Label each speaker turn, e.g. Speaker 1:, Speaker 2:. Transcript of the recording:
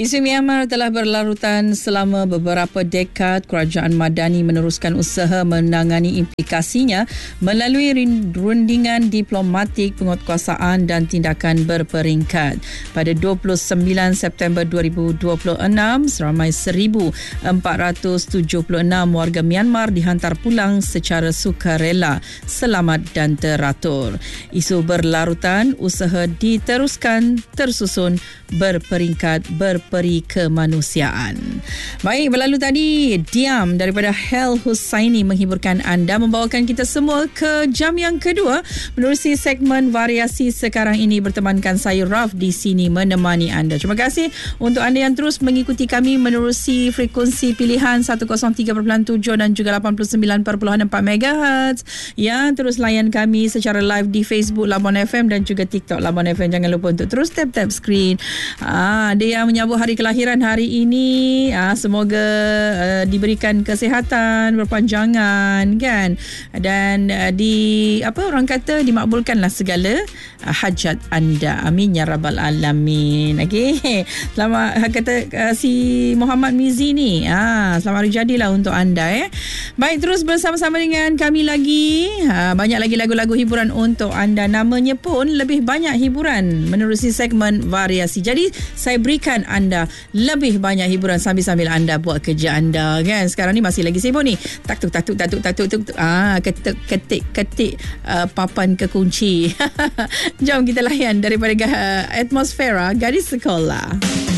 Speaker 1: Isu Myanmar telah berlarutan selama beberapa dekad. Kerajaan Madani meneruskan usaha menangani implikasinya melalui rundingan diplomatik, penguatkuasaan dan tindakan berperingkat. Pada 29 September 2026, seramai 1,476 warga Myanmar dihantar pulang secara sukarela, selamat dan teratur. Isu berlarutan, usaha diteruskan, tersusun berperingkat, berperi kemanusiaan. Baik, berlalu tadi Diam daripada Hel Husaini menghiburkan anda, membawakan kita semua ke jam yang kedua menerusi segmen variasi sekarang ini. Bertemankan saya Raf di sini menemani anda. Terima kasih untuk anda yang terus mengikuti kami menerusi frekuensi pilihan 103.7 dan juga 89.4 MHz. Yang terus layan kami secara live di Facebook Labuan FM dan juga TikTok Labuan FM. Jangan lupa untuk terus tap-tap skrin. Ada yang menyambut hari kelahiran hari ini, semoga diberikan kesihatan berpanjangan kan, dan orang kata dimakbulkanlah segala hajat anda, amin ya rabbal alamin. Okey, selamat kata si Muhammad Mizi ni, selamat hari jadilah untuk anda. Baik, terus bersama-sama dengan kami lagi, banyak lagi lagu-lagu hiburan untuk anda, namanya pun lebih banyak hiburan menerusi segmen variasi. Jadi saya berikan anda lebih banyak hiburan sambil-sambil anda buat kerja anda kan. Sekarang ni masih lagi sibuk ni, tatuk ketik papan kekunci. Jom kita layan daripada atmosfera gadis sekolah.